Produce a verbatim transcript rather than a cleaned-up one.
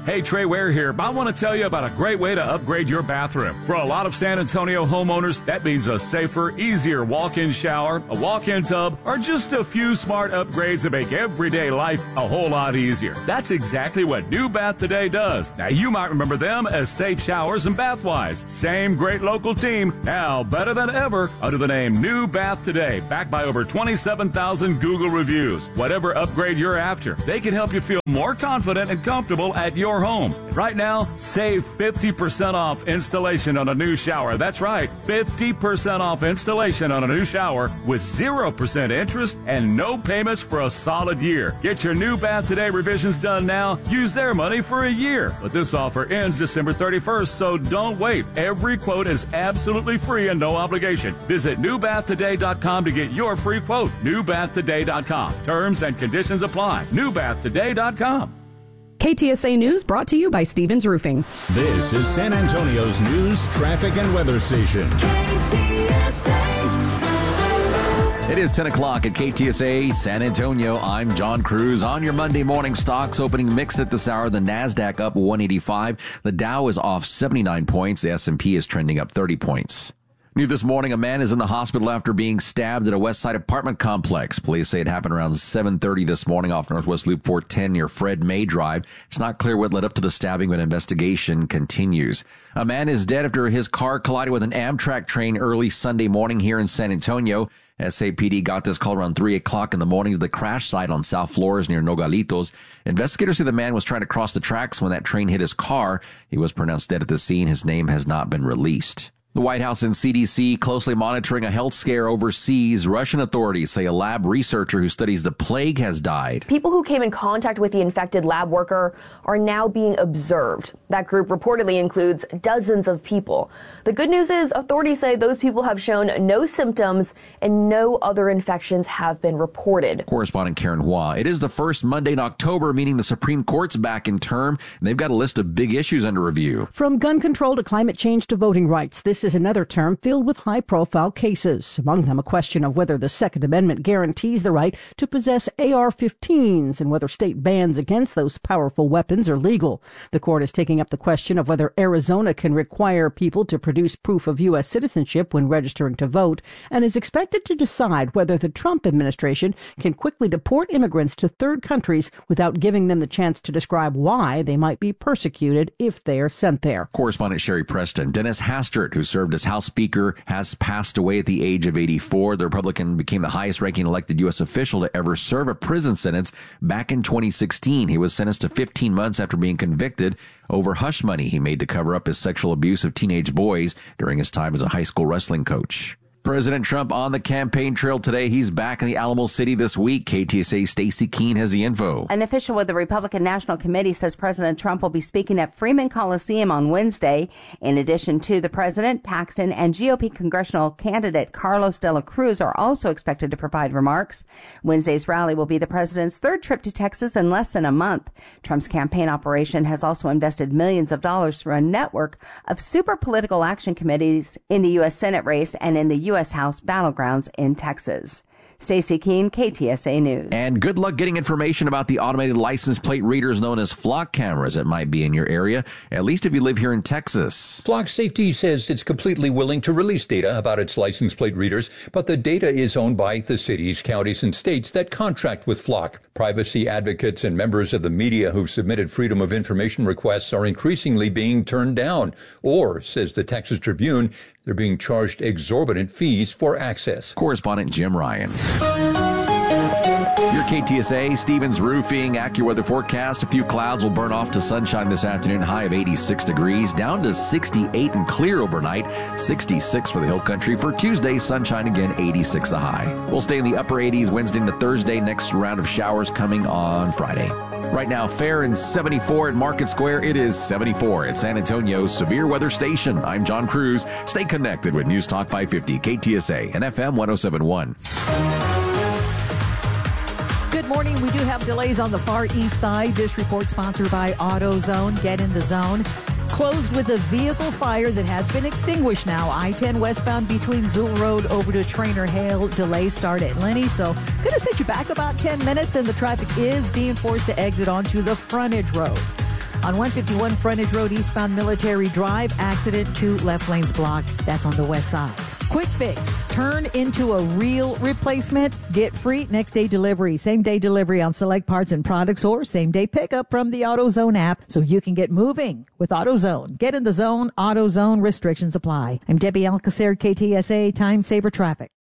Hey, Trey Ware here. I want to tell you about a great way to upgrade your bathroom. For a lot of San Antonio homeowners, that means a safer, easier walk-in shower, a walk-in tub, or just a few smart upgrades that make everyday life a whole lot easier. That's exactly what New Bath Today does. Now, you might remember them as Safe Showers and Bathwise. Same great local team, now better than ever, under the name New Bath Today, backed by over twenty-seven thousand Google reviews. Whatever upgrade you're after, they can help you feel more confident and comfortable at your home. Right now, save fifty percent off installation on a new shower. That's right, fifty percent off installation on a new shower with zero percent interest and no payments for a solid year. Get your New Bath Today revisions done now. Use their money for a year. But this offer ends December thirty-first, so don't wait. Every quote is absolutely free and no obligation. Visit new bath today dot com to get your free quote. new bath today dot com. Terms and conditions apply. new bath today dot com. K T S A News brought to you by Stevens Roofing. This is San Antonio's news, traffic, and weather station. K T S A. It is ten o'clock at K T S A San Antonio. I'm John Cruz. On your Monday morning, stocks opening mixed at this hour. The NASDAQ up one eighty-five. The Dow is off seventy-nine points. The S and P is trending up thirty points. New this morning, a man is in the hospital after being stabbed at a West Side apartment complex. Police say it happened around seven thirty this morning off Northwest Loop four ten near Fred May Drive. It's not clear what led up to the stabbing, but investigation continues. A man is dead after his car collided with an Amtrak train early Sunday morning here in San Antonio. S A P D got this call around three o'clock in the morning to the crash site on South Flores near Nogalitos. Investigators say the man was trying to cross the tracks when that train hit his car. He was pronounced dead at the scene. His name has not been released. The White House and C D C closely monitoring a health scare overseas. Russian authorities say a lab researcher who studies the plague has died. People who came in contact with the infected lab worker are now being observed. That group reportedly includes dozens of people. The good news is authorities say those people have shown no symptoms and no other infections have been reported. Correspondent Karen Hua. It is the first Monday in October, meaning the Supreme Court's back in term, and they've got a list of big issues under review. From gun control to climate change to voting rights, this is another term filled with high-profile cases. Among them, a question of whether the Second Amendment guarantees the right to possess A R fifteens and whether state bans against those powerful weapons are legal. The court is taking up the question of whether Arizona can require people to produce proof of U S citizenship when registering to vote, and is expected to decide whether the Trump administration can quickly deport immigrants to third countries without giving them the chance to describe why they might be persecuted if they are sent there. Correspondent Sherry Preston. Dennis Hastert, who served as House Speaker, has passed away at the age of eighty-four. The Republican became the highest-ranking elected U S official to ever serve a prison sentence back in twenty sixteen. He was sentenced to fifteen months after being convicted over hush money he made to cover up his sexual abuse of teenage boys during his time as a high school wrestling coach. President Trump on the campaign trail today. He's back in the Alamo City this week. K T S A Stacey Keene has the info. An official with the Republican National Committee says President Trump will be speaking at Freeman Coliseum on Wednesday. In addition to the president, Paxton and G O P congressional candidate Carlos de la Cruz are also expected to provide remarks. Wednesday's rally will be the president's third trip to Texas in less than a month. Trump's campaign operation has also invested millions of dollars through a network of super political action committees in the U S Senate race and in the U S House battlegrounds in Texas. Stacey Keene, K T S A News. And good luck getting information about the automated license plate readers known as Flock cameras that might be in your area, at least if you live here in Texas. Flock Safety says it's completely willing to release data about its license plate readers, but the data is owned by the cities, counties, and states that contract with Flock. Privacy advocates and members of the media who've submitted Freedom of Information requests are increasingly being turned down, or, says the Texas Tribune, they're being charged exorbitant fees for access. Correspondent Jim Ryan. Your K T S A, Stevens Roofing, AccuWeather forecast. A few clouds will burn off to sunshine this afternoon, high of eighty-six degrees, down to sixty-eight and clear overnight, sixty-six for the Hill Country. For Tuesday, sunshine again, eighty-six the high. We'll stay in the upper eighties Wednesday into Thursday. Next round of showers coming on Friday. Right now, fair and seventy-four at Market Square. It is seventy-four at San Antonio's Severe Weather Station. I'm John Cruz. Stay connected with News Talk five fifty, K T S A, and F M one oh seven point one. Good morning. We do have delays on the far east side. This report sponsored by AutoZone. Get in the zone. Closed with a vehicle fire that has been extinguished now. I ten westbound between Zool Road over to Trainer Hale. Delays start at Lenny. So going to set you back about ten minutes, and the traffic is being forced to exit onto the frontage road. On one fifty-one Frontage Road, eastbound Military Drive, accident, two left lanes blocked. That's on the west side. Quick Fix, turn into a real replacement. Get free next day delivery, same day delivery on select parts and products, or same day pickup from the AutoZone app so you can get moving with AutoZone. Get in the zone. AutoZone restrictions apply. I'm Debbie Alcacer, K T S A Time Saver Traffic.